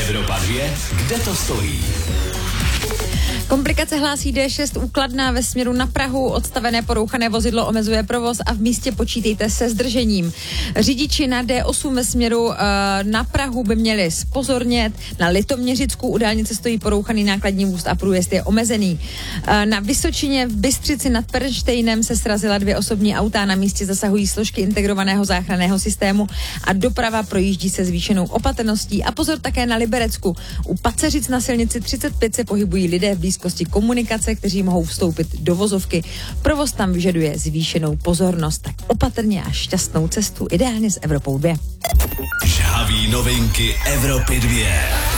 Evropa 2, kde to stojí? Komplikace hlásí D6 Kladna ve směru na Prahu. Odstavené porouchané vozidlo omezuje provoz a v místě počítejte se zdržením. Řidiči na D8 ve směru na Prahu by měli zpozornět. Na Litoměřicku u dálnice stojí porouchaný nákladní vůz a průjezd je omezený. Na Vysočině v Bystřici nad Pernštejnem se srazila 2 osobní auta. Na místě zasahují složky integrovaného záchranného systému a doprava projíždí se zvýšenou opatrností. A pozor také na Liberecku. U Paceřic na silnici 35 se pohybují lidé v blízkosti komunikace, kteří mohou vstoupit do vozovky. Provoz tam vyžaduje zvýšenou pozornost, tak opatrně a šťastnou cestu, ideálně s Evropou 2. Žhaví novinky Evropy 2.